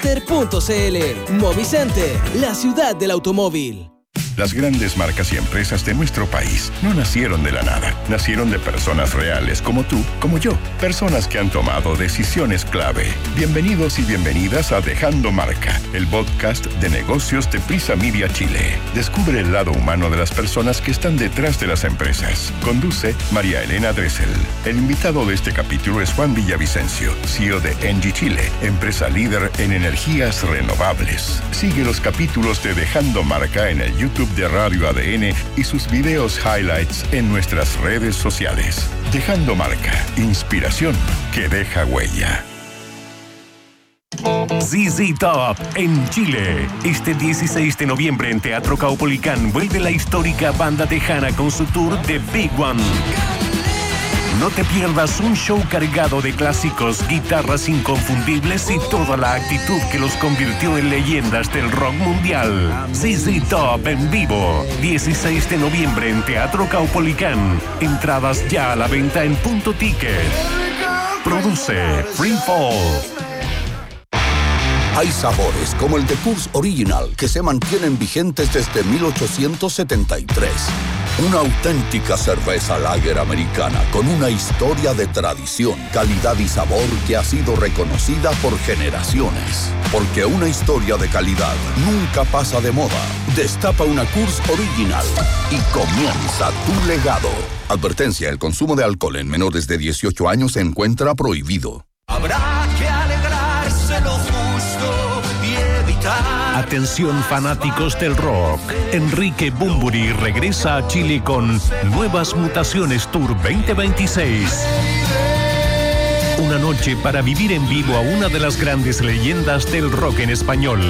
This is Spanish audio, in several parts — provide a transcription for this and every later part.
Movicenter.cl. Movicenter, la ciudad del automóvil. Las grandes marcas y empresas de nuestro país no nacieron de la nada. Nacieron de personas reales como tú, como yo. Personas que han tomado decisiones clave. Bienvenidos y bienvenidas a Dejando Marca, el podcast de negocios de Prisa Media Chile. Descubre el lado humano de las personas que están detrás de las empresas. Conduce María Elena Dressel. El invitado de este capítulo es Juan Villavicencio, CEO de Engie Chile, empresa líder en energías renovables. Sigue los capítulos de Dejando Marca en el YouTube de Radio ADN y sus videos highlights en nuestras redes sociales. Dejando Marca, inspiración que deja huella. ZZ Top en Chile. Este 16 de noviembre en Teatro Caupolicán vuelve la histórica banda tejana con su tour The Big One. No te pierdas un show cargado de clásicos, guitarras inconfundibles y toda la actitud que los convirtió en leyendas del rock mundial. ZZ Top en vivo, 16 de noviembre en Teatro Caupolicán. Entradas ya a la venta en Punto Ticket. Produce Free Fall. Hay sabores como el de Coors Original que se mantienen vigentes desde 1873. Una auténtica cerveza lager americana con una historia de tradición, calidad y sabor que ha sido reconocida por generaciones. Porque una historia de calidad nunca pasa de moda. Destapa una Coors Original y comienza tu legado. Advertencia: el consumo de alcohol en menores de 18 años se encuentra prohibido. Habrá que alegrarse lo justo y evitar. Atención fanáticos del rock. Enrique Bunbury regresa a Chile con Nuevas Mutaciones Tour 2026. Una noche para vivir en vivo a una de las grandes leyendas del rock en español.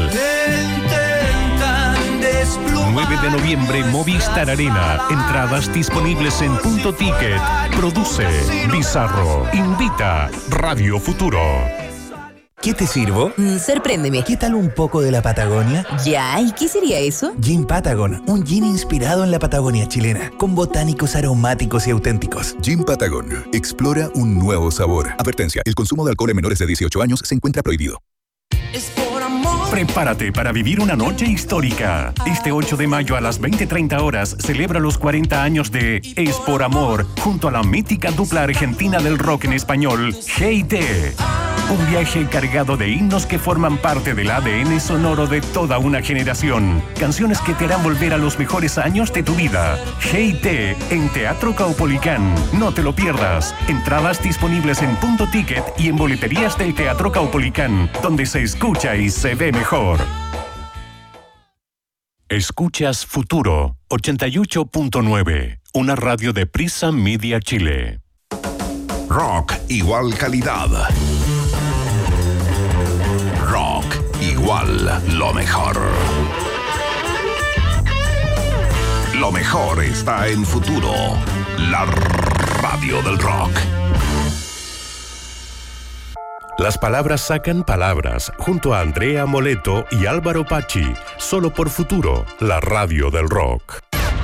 9 de noviembre, Movistar Arena. Entradas disponibles en Punto Ticket. Produce Bizarro. Invita Radio Futuro. ¿Qué te sirvo? Sorpréndeme. ¿Qué tal un poco de la Patagonia? Ya, ¿y qué sería eso? Gin Patagon, un gin inspirado en la Patagonia chilena, con botánicos aromáticos y auténticos. Gin Patagon, explora un nuevo sabor. Advertencia: el consumo de alcohol en menores de 18 años se encuentra prohibido. Prepárate para vivir una noche histórica. Este 8 de mayo a las 20:30 horas celebra los 40 años de Es por Amor junto a la mítica dupla argentina del rock en español, G&T. Un viaje cargado de himnos que forman parte del ADN sonoro de toda una generación. Canciones que te harán volver a los mejores años de tu vida. G&T en Teatro Caupolicán. No te lo pierdas. Entradas disponibles en Punto Ticket y en boleterías del Teatro Caupolicán, donde se escucha y se ve mejor. Escuchas Futuro 88.9, una radio de Prisa Media Chile. Rock igual calidad. Rock igual lo mejor. Lo mejor está en Futuro, la radio del rock. Las palabras sacan palabras, junto a Andrea Moleto y Álvaro Pachi, solo por Futuro, la radio del rock.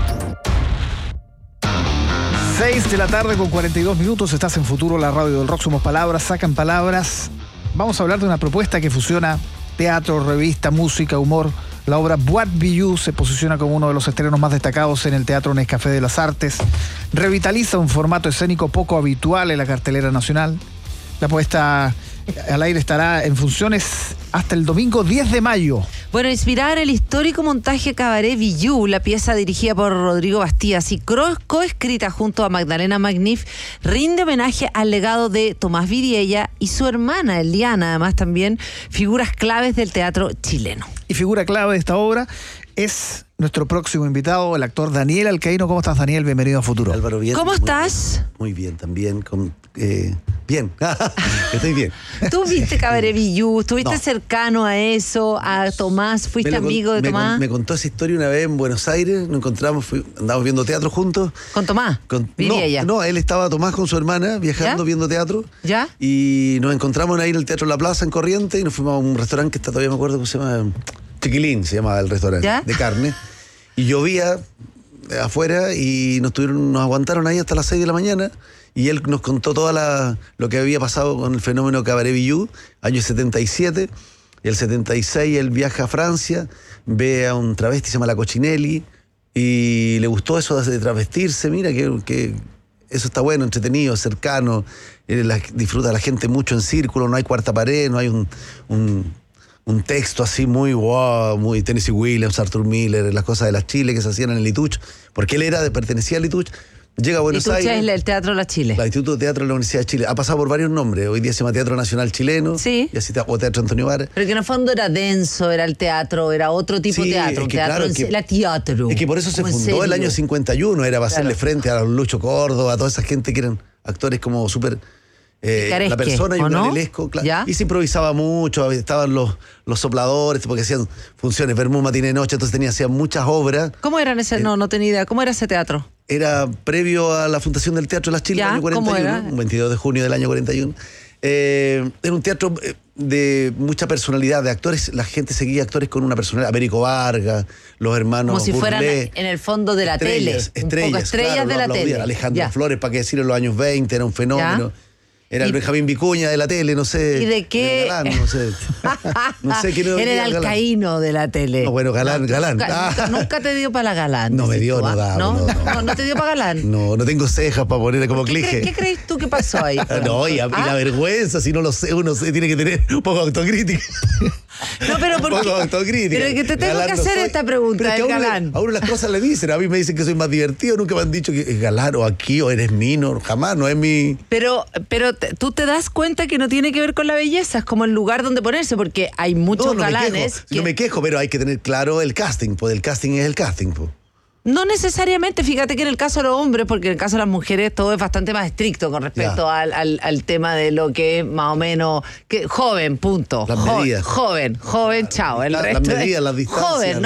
6 de la tarde con 42 minutos, estás en Futuro, la radio del rock. Somos palabras, sacan palabras. Vamos a hablar de una propuesta que fusiona teatro, revista, música, humor. La obra Boîte Bijou se posiciona como uno de los estrenos más destacados en el Teatro Nescafé de las Artes. Revitaliza un formato escénico poco habitual en la cartelera nacional. La puesta al aire estará en funciones hasta el domingo 10 de mayo. Bueno, inspirada en el histórico montaje Cabaret Bijou, la pieza dirigida por Rodrigo Bastías y coescrita junto a Magdalena Magnif, rinde homenaje al legado de Tomás Vidiella y su hermana Eliana, además también figuras claves del teatro chileno. Y figura clave de esta obra es nuestro próximo invitado, el actor Daniel Alcaíno. ¿Cómo estás, Daniel? Bienvenido a Futuro. Álvaro, bien. ¿Cómo estás? Muy bien, también. Bien, estoy bien. ¿Tú viste Cabaret Bijou? ¿Estuviste cercano a eso? ¿A Tomás? ¿Fuiste amigo de Tomás? Me contó esa historia una vez en Buenos Aires. Nos encontramos, andábamos viendo teatro juntos. ¿Con Tomás? No, él estaba Tomás con su hermana viajando, ¿ya? Viendo teatro. ¿Ya? Y nos encontramos ahí en el Teatro La Plaza, en Corrientes, y nos fuimos a un restaurante que todavía me acuerdo cómo se llama. Chiquilín se llamaba el restaurante, ¿ya? De carne. Y llovía afuera y nos aguantaron ahí hasta las 6 de la mañana. Y él nos contó lo que había pasado con el fenómeno Cabaret Bijou, año 77. Y el 76 él viaja a Francia, ve a un travesti, se llama La Cochinelli, y le gustó eso de travestirse. Mira que eso está bueno, entretenido, cercano, disfruta la gente mucho en círculo, no hay cuarta pared, no hay un texto así muy wow, muy Tennessee Williams, Arthur Miller, las cosas de las Chile que se hacían en el Lituch, porque él pertenecía al Lituch. Llega a Buenos Aires. Es el Teatro La Chile. El Instituto de Teatro de la Universidad de Chile. Ha pasado por varios nombres. Hoy día se llama Teatro Nacional Chileno. Sí. Y así o Teatro Antonio Varas. Pero que en el fondo era denso, era el teatro, era otro tipo de teatro. Es que, teatro claro, teatro. Es que por eso se fundó el año 51, era para hacerle frente a Lucho Córdoba, a toda esa gente que eran actores como súper... la persona y un granelesco, claro. Y se improvisaba mucho, estaban los sopladores, porque hacían funciones, vermú, matiné, noche, entonces hacían muchas obras. ¿Cómo eran ese? No tenía idea. ¿Cómo era ese teatro? Era previo a la fundación del Teatro de las Chile, el año 41, un 22 de junio del año 41. Era un teatro de mucha personalidad, de actores, la gente seguía actores con una personalidad, Américo Vargas, los hermanos como si Burlé, fueran en el fondo de la estrellas, tele. Estrellas claro, de la tele. Alejandro Flores, para qué decir, en los años 20, era un fenómeno. Era el Benjamín Vicuña de la tele, no sé. ¿Y de qué? Galán, no sé. No sé quién era el alcaíno de la tele. No, bueno, Galán. Nunca te dio para la Galán. No me dio, no te dio para Galán. No tengo cejas para ponerle como clige. ¿Qué crees tú que pasó ahí? No, y la vergüenza, si no lo sé, uno tiene que tener un poco de autocrítica. No, pero ¿por qué? Un poco de autocrítica. Pero que te tengo que hacer esta pregunta, el Galán. A uno las cosas le dicen, a mí me dicen que soy más divertido, nunca me han dicho que es Galán o aquí o eres mino, jamás, no es mi... Pero tú te das cuenta que no tiene que ver con la belleza, es como el lugar donde ponerse, porque hay muchos galanes. No me quejo, pero hay que tener claro el casting, pues el casting es el casting, pues. No necesariamente, fíjate que en el caso de los hombres, porque en el caso de las mujeres todo es bastante más estricto con respecto al tema de lo que es más o menos joven, punto. Las medidas. Joven, chao. El resto las medidas, las distancias.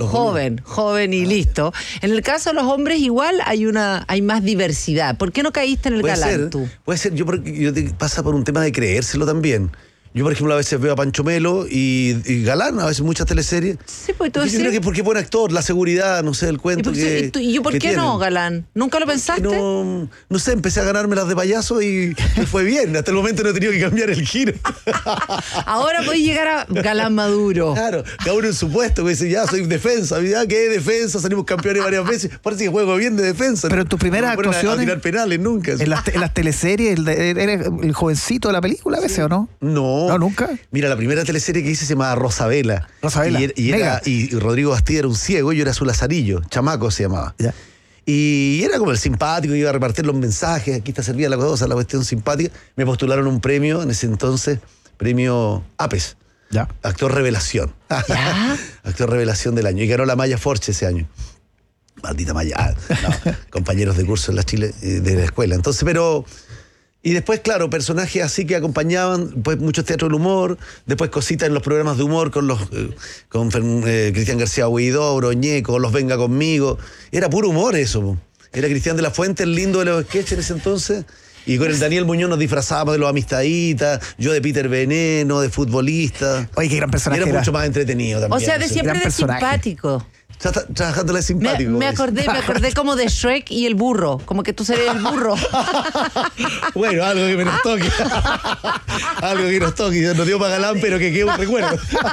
Joven y listo. En el caso de los hombres igual hay más diversidad. ¿Por qué no caíste en el galán tú? Puede ser, yo pasa por un tema de creérselo también. Yo, por ejemplo, a veces veo a Pancho Melo y Galán, a veces muchas teleseries. Sí, pues tú yo creo que porque es buen actor, la seguridad, no sé, el cuento ¿Y yo por qué tienen. no, Galán? ¿Nunca lo pensaste? No sé, empecé a ganarme las de payaso y me fue bien. Hasta el momento no he tenido que cambiar el giro. Ahora podés llegar a Galán Maduro. Claro, cada uno en su puesto, que dice, ya soy defensa, ¿qué defensa? Salimos campeones varias veces, parece que juego bien de defensa. Pero tus primeras actuaciones... A tirar penales, nunca. En las teleseries, ¿eres el jovencito de la película a veces o no? No, nunca. Mira, la primera teleserie que hice se llamaba Rosabela. Y Rodrigo Bastida era un ciego y yo era su lazarillo, Chamaco se llamaba. Ya. Y era como el simpático, iba a repartir los mensajes, aquí está servida la cosa, la cuestión simpática. Me postularon un premio en ese entonces, premio APES. Ya. Actor Revelación. Actor Revelación del año. Y ganó la Maya Forche ese año. Maldita Maya. No, compañeros de curso en la Chile, de la escuela. Entonces, pero... Y después, claro, personajes así que acompañaban, pues muchos teatros del humor, después cositas en los programas de humor con Cristian García Huidobro, Ñeco, Los Venga Conmigo. Era puro humor eso, po. Era Cristian de la Fuente, el lindo de los sketches en ese entonces. Y con el Daniel Muñoz nos disfrazábamos de los amistaditas, yo de Peter Veneno, de futbolista. Oye, qué gran personaje. Era mucho más entretenido también. O sea, siempre de simpático. Trabajándola simpático. Me acordé como de Shrek y el burro, como que tú serías el burro. Bueno, algo que nos toque. Algo que nos toque. Nos dio para Galán, pero que quede un recuerdo.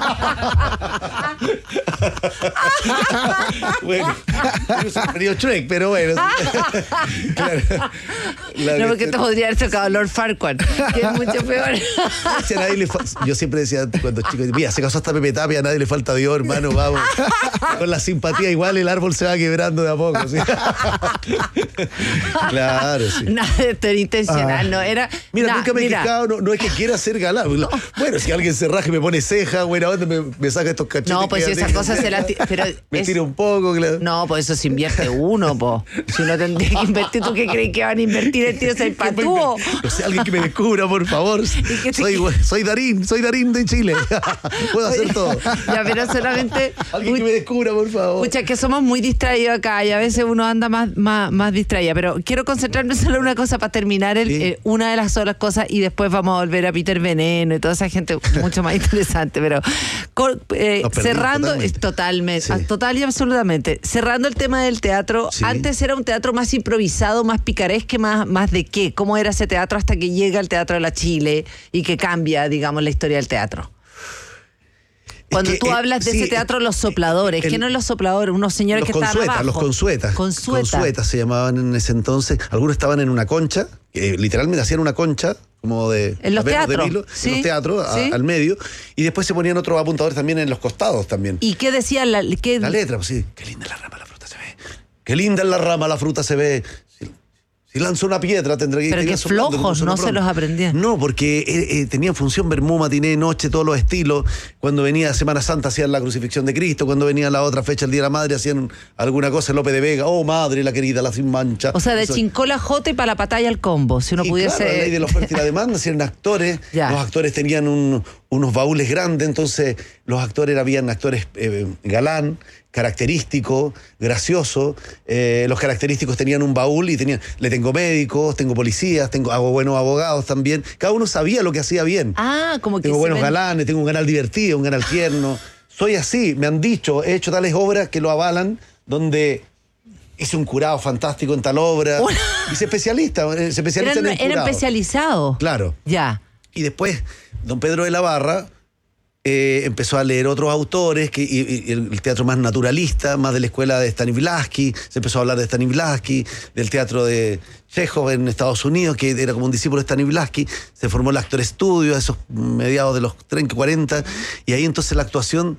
Bueno, yo soy Shrek, pero bueno. Claro. No, porque te podría haber tocado Lord Farquaad, que es mucho peor. Yo siempre decía cuando chico, mira, se casó hasta Pepe Tapia, a nadie le falta Dios, hermano, vamos. Con la simpatía igual el árbol se va quebrando de a poco, ¿sí? Claro, sí. Nada de esto era intencional, no era... Mira, nunca me he quejado, no es que quiera ser galán. No. Bueno, si alguien se raja y me pone ceja, bueno, ¿a dónde me saca estos cachetes? No, pues esas cosas se las... Me tira un poco, claro. No, pues eso se invierte uno, po. Si no tendría que invertir, ¿tú qué crees que van a invertir el tío Salpatúo? No sé, alguien que me descubra, por favor. Soy Darín de Chile. Puedo hacer todo. Ya, pero solamente... Alguien que me descubra, por favor. Escucha, que somos muy distraídos acá y a veces uno anda más distraída, pero quiero concentrarme solo en una cosa para terminar una de las solas cosas y después vamos a volver a Peter Veneno y toda esa gente mucho más interesante, pero cerrando totalmente, total y absolutamente, cerrando el tema del teatro, antes era un teatro más improvisado, más picaresque, más de qué, cómo era ese teatro hasta que llega el Teatro de la Chile y que cambia, digamos, la historia del teatro. Cuando tú hablas de ese teatro, los sopladores, ¿quién no es los sopladores? Unos señores que estaban abajo. Los consuetas se llamaban en ese entonces. Algunos estaban en una concha, literalmente hacían una concha, como de... En los teatros. En los teatros, al medio. Y después se ponían otros apuntadores también en los costados también. ¿Y qué decía la letra? Pues sí, qué linda la rama, la fruta se ve. Qué linda en la rama, la fruta se ve. Si lanzó una piedra, tendrá que ir. Pero que flojos, no se los aprendían. No, porque tenían función vermú, matiné, noche, todos los estilos. Cuando venía Semana Santa hacían la crucifixión de Cristo. Cuando venía la otra fecha, el Día de la Madre, hacían alguna cosa, Lope de Vega. Oh, madre, la querida, la sin mancha. O sea, de Chincola Jote y para la batalla al combo. Si uno pudiese. Claro, la ley de la oferta y la demanda, si eran actores. Los actores tenían unos baúles grandes, entonces los actores habían actores galán, característico, gracioso. Los característicos tenían un baúl y le tengo médicos, tengo policías, hago buenos abogados también. Cada uno sabía lo que hacía bien. Como que tengo buenos galanes, tengo un canal divertido, un canal tierno. Soy así, me han dicho, he hecho tales obras que lo avalan, donde hice un curado fantástico en tal obra. Y se especializa en el curado. Era especializado. Claro. Ya. Y después, don Pedro de la Barra empezó a leer otros autores, y el teatro más naturalista, más de la escuela de Stanislavski. Se empezó a hablar de Stanislavski, del teatro de Chekhov en Estados Unidos, que era como un discípulo de Stanislavski. Se formó el Actor Studio a esos mediados de los 30, 40, y ahí entonces la acción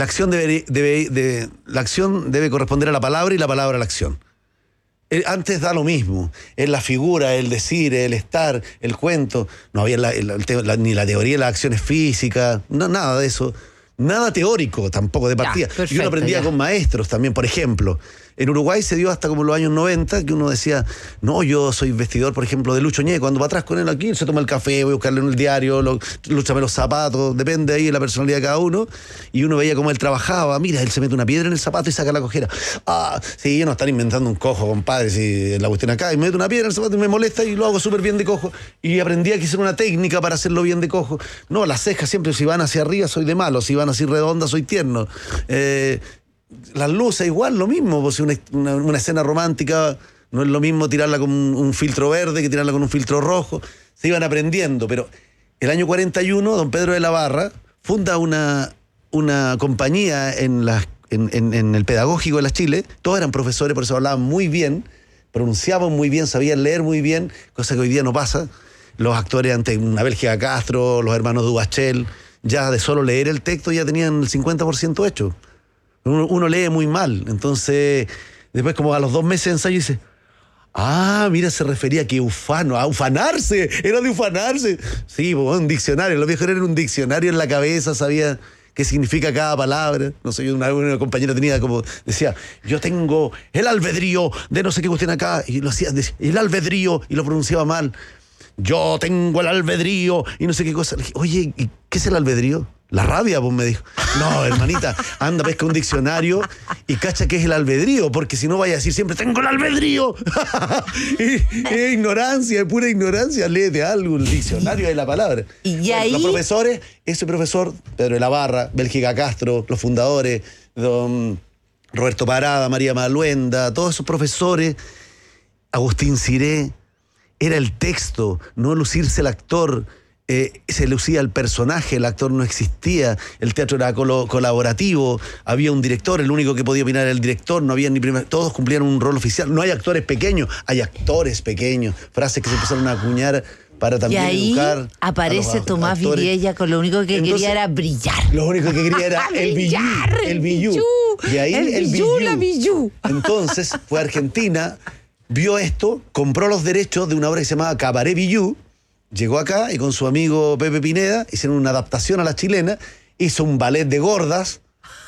debe corresponder a la palabra y la palabra a la acción. Antes da lo mismo, es la figura, el decir, el estar, el cuento. No había ni la teoría de las acciones físicas, nada de eso. Nada teórico tampoco de partida. Y uno aprendía con maestros también, por ejemplo. En Uruguay se dio hasta como los años 90 que uno decía, no, yo soy vestidor, por ejemplo, de Lucho Ñe. Cuando va atrás con él aquí, él se toma el café, voy a buscarle en el diario, lúchame los zapatos, depende ahí de la personalidad de cada uno. Y uno veía cómo él trabajaba. Mira, él se mete una piedra en el zapato y saca la cojera. Sí, ellos no están inventando un cojo, compadre, si la cuestión acá. Y me mete una piedra en el zapato y me molesta y lo hago súper bien de cojo. Y aprendí a que hacer una técnica para hacerlo bien de cojo. No, las cejas siempre, si van hacia arriba, soy de malo. Si van así redondas, soy tierno. Las luces igual, lo mismo, pues una escena romántica no es lo mismo tirarla con un filtro verde que tirarla con un filtro rojo. Se iban aprendiendo, pero el año 41 don Pedro de la Barra funda una compañía en el pedagógico de la Chile. Todos eran profesores, por eso hablaban muy bien, pronunciaban muy bien, sabían leer muy bien, cosa que hoy día no pasa. Los actores ante una Bélgica Castro, los hermanos Dubachel, ya de solo leer el texto ya tenían el 50% hecho. Uno lee muy mal, entonces después como a los 2 meses de ensayo dice, mira, se refería a que a ufanarse, era de ufanarse. Sí, un diccionario, los viejos eran un diccionario en la cabeza, sabía qué significa cada palabra. No sé, una compañera tenía como, decía, yo tengo el albedrío de no sé qué cuestión acá, y lo hacía, el albedrío, y lo pronunciaba mal. Yo tengo el albedrío, y no sé qué cosa. Le dije, oye, ¿qué es el albedrío? La rabia, pues me dijo. No, hermanita, anda, pesca un diccionario y cacha que es el albedrío, porque si no vaya a decir siempre, tengo el albedrío. Es ignorancia, es pura ignorancia. Léete algo, el diccionario de la palabra. Y ahí... Los profesores, ese profesor, Pedro de la Barra, Bélgica Castro, los fundadores, don Roberto Parada, María Maluenda, todos esos profesores, Agustín Ciré, era el texto, no lucirse el actor. Se lucía el personaje, el actor no existía, el teatro era colaborativo, había un director, el único que podía opinar era el director, no había todos cumplían un rol oficial, no hay actores pequeños, hay actores pequeños, frases que se empezaron a acuñar para también educar. Y ahí aparece Tomás Vidiella con lo único que quería era brillar. Lo único que quería era el billú. Y ahí el billú. Entonces fue a Argentina, vio esto, compró los derechos de una obra que se llamaba Cabaret Billú. Llegó acá y con su amigo Pepe Pineda hicieron una adaptación a la chilena, hizo un ballet de gordas,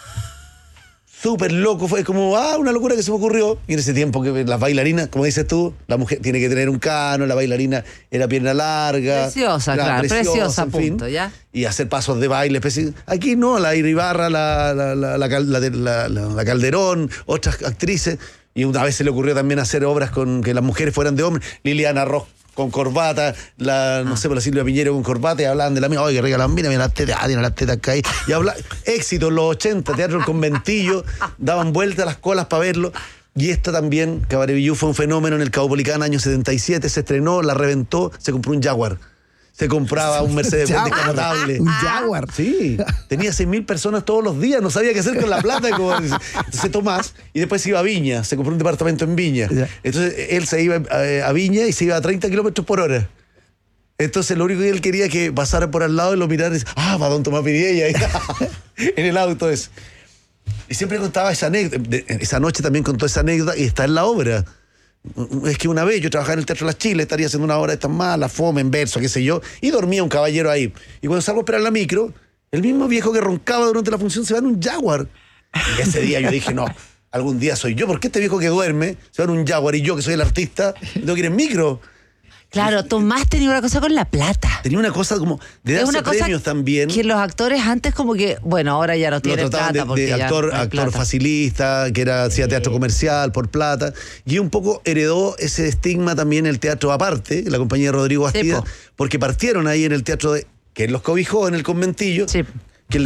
súper loco, fue como, una locura que se me ocurrió. Y en ese tiempo que las bailarinas, como dices tú, la mujer tiene que tener un cano, la bailarina era pierna larga. Preciosa, claro, preciosa, en punto, fin, ¿ya? Y hacer pasos de baile. Aquí no, la Iribarra, la Calderón, otras actrices. Y una vez se le ocurrió también hacer obras con que las mujeres fueran de hombres. Liliana Ross con corbata, no sé, por la Silvia Piñero con corbata, y hablaban de la mía, oye, que regalan, mira las tetas, tiene las tetas caídas. Y éxito en los 80, Teatro El Conventillo, daban vueltas las colas para verlo. Y esta también, Cabaret Billú, fue un fenómeno en el Caupolicán, año 77, se estrenó, la reventó, se compró un Jaguar. Se compraba un Mercedes-Benz descapotable. Un Jaguar. Sí, tenía 6.000 personas todos los días, no sabía qué hacer con la plata. Entonces Tomás, y después se iba a Viña, se compró un departamento en Viña. Entonces él se iba a Viña y se iba a 30 kilómetros por hora. Entonces lo único que él quería que pasara por al lado y lo mirara y decía, va don Tomás Vidiella en el auto ese. Y siempre contaba esa anécdota. Esa noche también contó esa anécdota y está en la obra. Es que una vez yo trabajaba en el Teatro Las Chiles, estaría haciendo una obra de estas malas, fome, en verso, qué sé yo, y dormía un caballero ahí. Y cuando salgo a esperar la micro, el mismo viejo que roncaba durante la función se va en un Jaguar. Y ese día yo dije, no, algún día soy yo, porque este viejo que duerme se va en un Jaguar y yo, que soy el artista, tengo que ir en micro. Claro, Tomás tenía una cosa con la plata. Tenía una cosa como de darse premios también. Que los actores antes como que, bueno, ahora ya no tienen plata. De actor facilista, que hacía teatro comercial por plata. Y un poco heredó ese estigma también el teatro aparte, la compañía de Rodrigo Bastida, porque partieron ahí en el teatro que él los cobijó en el conventillo. Sí. ¿Quién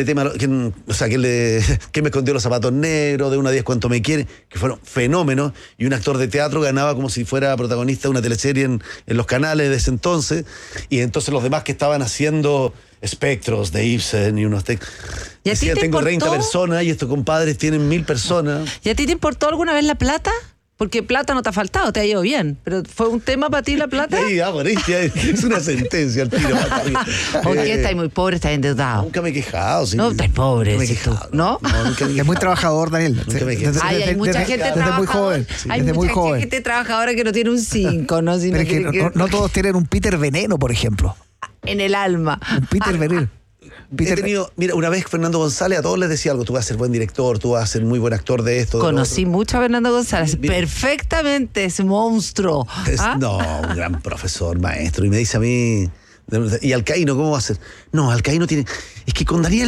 me escondió los zapatos negros? De 1 a 10 cuánto me quiere, que fueron fenómenos, y un actor de teatro ganaba como si fuera protagonista de una teleserie en los canales de ese entonces, y entonces los demás que estaban haciendo espectros de Ibsen y unos textos. ¿Y a ti te tengo importó? 30 personas y estos compadres tienen 1.000 personas. ¿Y a ti te importó alguna vez la plata? Porque plata no te ha faltado, te ha ido bien. Pero ¿fue un tema para ti la plata? Sí, es una sentencia al tiro. ¿Por qué estáis muy pobre, estáis endeudado? Nunca me he quejado. Sí. No, estáis pobre. Nunca me he quejado. ¿No? Es muy trabajador, Daniel. Nunca me he quejado. Hay mucha gente desde muy joven. Hay mucha gente trabajadora que no tiene un 5, ¿no? Pero es que no todos tienen un Peter Veneno, por ejemplo. En el alma. Un Peter Veneno. Mira, una vez Fernando González a todos les decía algo: tú vas a ser buen director, tú vas a ser muy buen actor de esto. Conocí mucho a Fernando González, perfectamente, ese monstruo. No, un gran profesor, maestro. Y me dice a mí, ¿y Alcaíno cómo va a ser? No, Alcaíno tiene... Es que con Daniel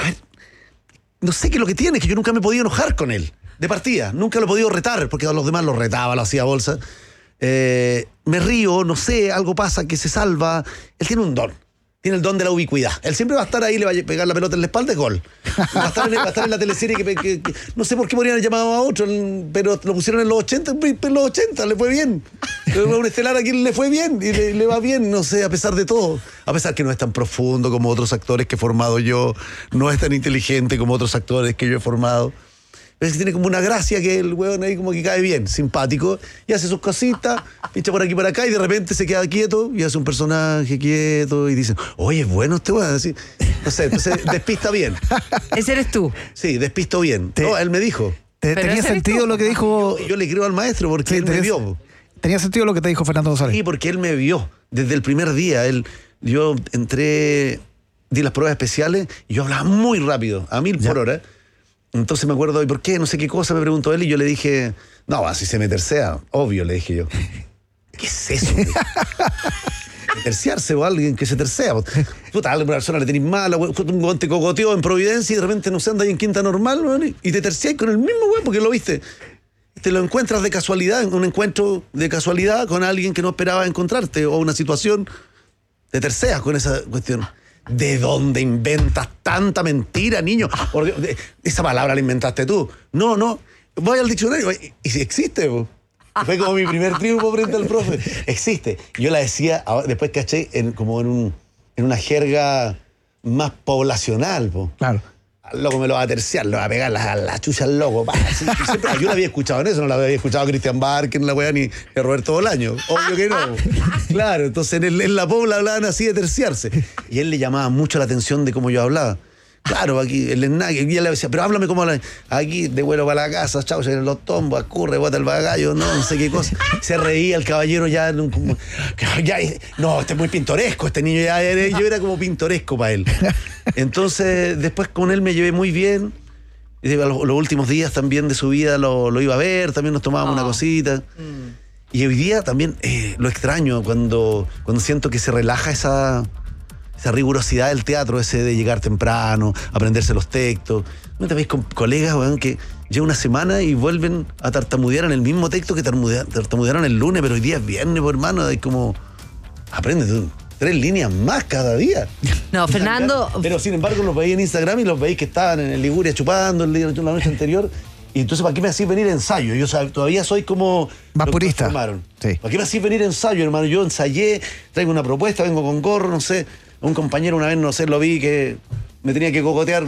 no sé qué es lo que tiene, es que yo nunca me he podido enojar con él, de partida. Nunca lo he podido retar, porque a los demás lo retaba, lo hacía bolsa. Me río, no sé, algo pasa que se salva. Él tiene un don. Tiene el don de la ubicuidad. Él siempre va a estar ahí, le va a pegar la pelota en la espalda y gol. Va a estar en la teleserie que no sé por qué podrían haber llamado a otro, pero lo pusieron en los 80, en los 80 le fue bien. A un estelar aquí le fue bien y le va bien, no sé, a pesar de todo. A pesar que no es tan profundo como otros actores que he formado yo, no es tan inteligente como otros actores que yo he formado. Pero es que tiene como una gracia que el huevón ahí como que cae bien, simpático, y hace sus cositas, pincha por aquí por acá, y de repente se queda quieto y hace un personaje quieto y dicen, oye, es bueno este huevón, así. No sé, entonces despista bien. Ese eres tú. Sí, despisto bien. No, él me dijo. ¿Tenía sentido lo que dijo? Yo le creo al maestro porque él me vio. ¿Tenía sentido lo que te dijo Fernando González? Sí, porque él me vio desde el primer día. Yo entré, di las pruebas especiales y yo hablaba muy rápido, a 1000 por hora. Entonces me acuerdo, ¿y por qué? No sé qué cosa me preguntó él y yo le dije, no, así se me tercea. Obvio, le dije yo. ¿Qué es eso? Terciarse o alguien que se tercea. Puta, a una persona le tenés mala, un guante cogoteó en Providencia y de repente no sé, anda ahí en Quinta Normal, ¿no? Y te terciáis con el mismo güey porque lo viste. Te lo encuentras de casualidad, un encuentro de casualidad con alguien que no esperaba encontrarte o una situación, te terceas con esa cuestión. ¿De dónde inventas tanta mentira, niño? Por Dios, esa palabra la inventaste tú. No. Voy al diccionario y si existe, fue como mi primer triunfo frente al profe. Existe. Yo la decía, después caché, como en una jerga más poblacional. Claro. Al loco me lo va a terciar, le va a pegar la chucha al loco. Yo la había escuchado en eso, no la había escuchado a Cristian Barker, la weá, ni a Roberto Bolaño. Obvio que no. Claro, entonces en la Pobla hablaban así de terciarse. Y él le llamaba mucho la atención de cómo yo hablaba. Claro, aquí el esnaque, y él le decía, pero háblame como hablan. Aquí, de vuelo para la casa, chao, se los tombos, escurre, bota el bagallo, no sé qué cosa. Se reía el caballero ya, no, este es muy pintoresco, este niño yo era como pintoresco para él. Entonces, después con él me llevé muy bien. Los últimos días también de su vida lo iba a ver, también nos tomábamos una cosita. Y hoy día también lo extraño cuando siento que se relaja esa rigurosidad del teatro, ese de llegar temprano, aprenderse los textos. ¿No te veis con colegas, weón, que llevan una semana y vuelven a tartamudear en el mismo texto que tartamudearon el lunes, pero hoy día es viernes, pues, hermano? Es como, aprende tú 3 líneas más cada día. No, Fernando... Pero sin embargo los veis en Instagram y los veis que estaban en Liguria chupando la noche anterior Y entonces, ¿para qué me hacís venir a ensayo? Yo todavía soy como... Más purista. Sí. ¿Para qué me hacís venir a ensayo, hermano? Yo ensayé, traigo una propuesta, vengo con gorro, no sé. Un compañero una vez, no sé, lo vi que me tenía que cogotear.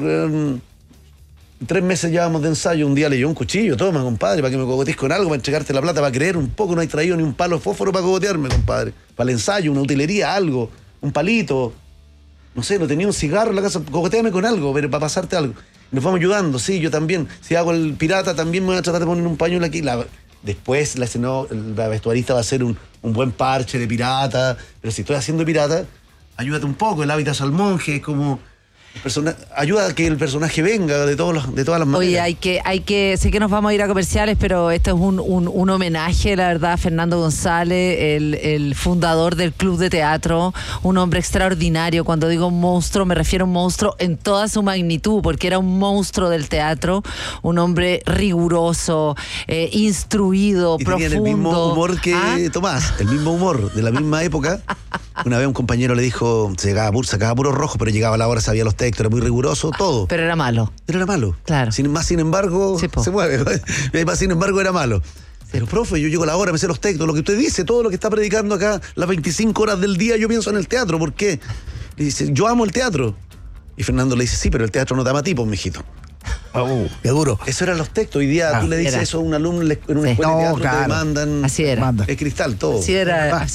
3 meses llevábamos de ensayo, un día le llevó un cuchillo, toma, compadre, para que me cogotees con algo, para entregarte la plata, para creer un poco, no hay traído ni un palo de fósforo para cogotearme, compadre. Para el ensayo, una utilería, algo, un palito. No sé, no tenía un cigarro en la casa, cogoteame con algo, pero para pasarte algo. Nos vamos ayudando, sí, yo también. Si hago el pirata, también me voy a tratar de poner un pañuelo aquí. Después la vestuarista va a hacer un buen parche de pirata, pero si estoy haciendo pirata, ayúdate un poco, el hábitat al monje, es como... ayuda a que el personaje venga de todas las maneras. Oye, hay que, sé que nos vamos a ir a comerciales, pero este es un homenaje, la verdad, a Fernando González, el fundador del Club de Teatro, un hombre extraordinario. Cuando digo monstruo, me refiero a un monstruo en toda su magnitud, porque era un monstruo del teatro, un hombre riguroso, instruido, y profundo. Tenían el mismo humor que Tomás, el mismo humor, de la misma época. Una vez un compañero le dijo, sacaba puro rojo, pero llegaba a la hora, sabía los textos, era muy riguroso, todo. Pero era malo. Pero era malo. Claro. Sin embargo, se mueve. Sin embargo, era malo. Pero, profe, yo llego a la hora, me sé los textos, lo que usted dice, todo lo que está predicando acá, las 25 horas del día, yo pienso en el teatro. ¿Por qué? Y dice, yo amo el teatro. Y Fernando le dice, sí, pero el teatro no te ama a ti, pues, mijito. Qué duro. Eso eran los textos. Hoy día tú le dices eso a un alumno en una escuela de teatro, te demandan. Así era. Es cristal, todo. Así era.